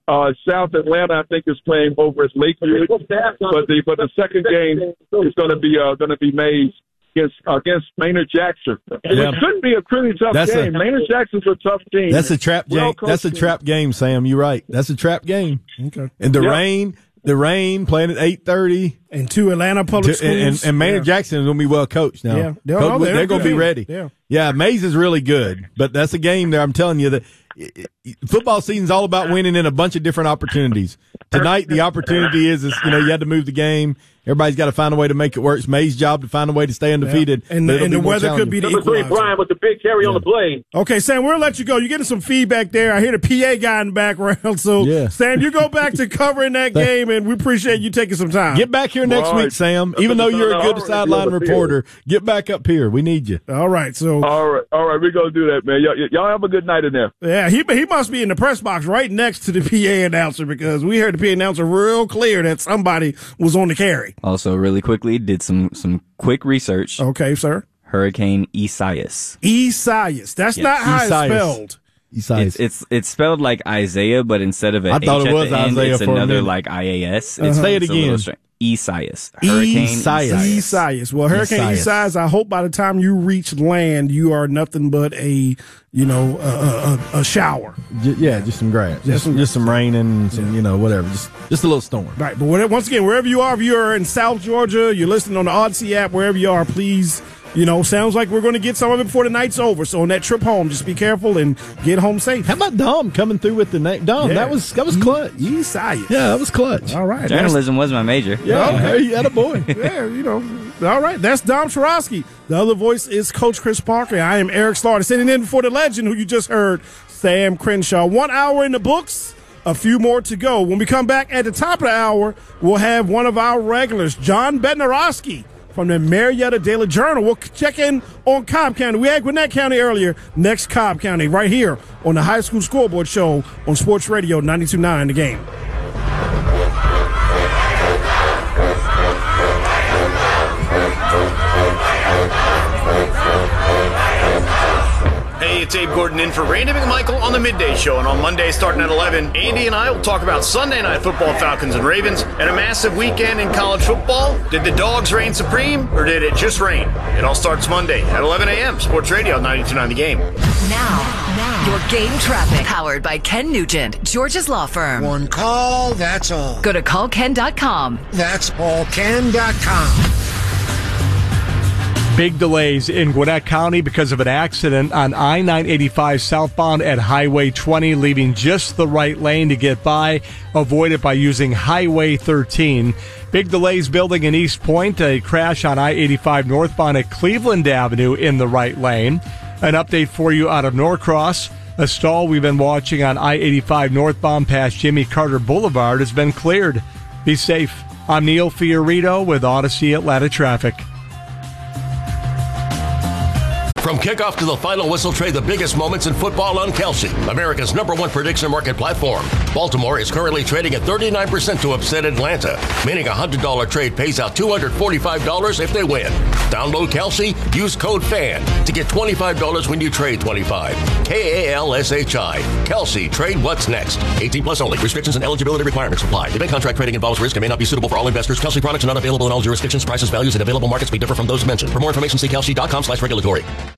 South Atlanta, I think, is playing over at Lakeview. But the second game is going to be made against Maynard Jackson. Yeah. It could be a pretty tough game. Maynard Jackson's a tough team. That's a trap game. That's a trap game, Sam. You're right. That's a trap game. Okay. And the rain playing at 8:30. And 2 Atlanta public schools. And Maynard Jackson is going to be well coached now. Yeah. They're going to be ready. Yeah. Mays is really good. But that's a game there. I'm telling you that football season's all about winning in a bunch of different opportunities. Tonight, the opportunity is you had to move the game. Everybody's got to find a way to make it work. It's May's job to find a way to stay undefeated. Yeah. And the weather could be the equalizer. Brian with the big carry on the play. Okay, Sam, we'll let you go. You're getting some feedback there. I hear the PA guy in the background. So, Sam, you go back to covering that game, and we appreciate you taking some time. Get back here next week, Sam. Even though you're a good sideline reporter, get back up here. We need you. All right. So. All right. We're going to do that, man. Y'all have a good night in there. Yeah, he must be in the press box right next to the PA announcer because we heard the PA announcer real clear that somebody was on the carry. Also, really quickly, did some quick research. Okay, sir. Hurricane Isaias. Isaias. That's not how it's spelled. Isaias. It's spelled like Isaiah, but instead of an I thought H it was at the end, Isaiah it's for a another minute. like IAS. Say it again. Isaias. Hurricane Isaias. Well, Hurricane Isaias, I hope by the time you reach land, you are nothing but a shower. Just some grass. Just some rain and some, whatever. Just a little storm. Right. But once again, wherever you are, if you're in South Georgia, you're listening on the Odyssey app, wherever you are, please, sounds like we're going to get some of it before the night's over. So on that trip home, just be careful and get home safe. How about Dom coming through with the name? Dom, that was clutch. Isaias. Yeah, that was clutch. All right. Journalism was my major. Yeah, okay. You had a boy. Yeah, all right. That's Dom Chorosky. The other voice is Coach Chris Parker. I am Eric Slaughter, sitting in for the legend who you just heard, Sam Crenshaw. 1 hour in the books. A few more to go. When we come back at the top of the hour, we'll have one of our regulars, John Bednarowski from the Marietta Daily Journal. We'll check in on Cobb County. We had Gwinnett County earlier. Next, Cobb County, right here on the High School Scoreboard Show on Sports Radio 92.9 The Game. Hey, it's Abe Gordon in for Randy McMichael on the Midday Show. And on Monday, starting at 11, Andy and I will talk about Sunday Night Football, Falcons and Ravens, and a massive weekend in college football. Did the dogs reign supreme, or did it just rain? It all starts Monday at 11 a.m. Sports Radio 92.9 The Game. Now, your game traffic. Powered by Ken Nugent, George's Law Firm. One call, that's all. Go to callken.com. That's allken.com. Big delays in Gwinnett County because of an accident on I-985 southbound at Highway 20, leaving just the right lane to get by. Avoid it by using Highway 13. Big delays building in East Point. A crash on I-85 northbound at Cleveland Avenue in the right lane. An update for you out of Norcross. A stall we've been watching on I-85 northbound past Jimmy Carter Boulevard has been cleared. Be safe. I'm Neil Fiorito with Odyssey Atlanta Traffic. From kickoff to the final whistle, trade the biggest moments in football on Kelsey, America's #1 prediction market platform. Baltimore is currently trading at 39% to upset Atlanta, meaning a $100 trade pays out $245 if they win. Download Kelsey, use code FAN to get $25 when you trade 25. KALSHI. Kelsey, trade what's next. 18 plus only. Restrictions and eligibility requirements apply. Event contract trading involves risk and may not be suitable for all investors. Kelsey products are not available in all jurisdictions. Prices, values, and available markets may differ from those mentioned. For more information, see kelsey.com/regulatory.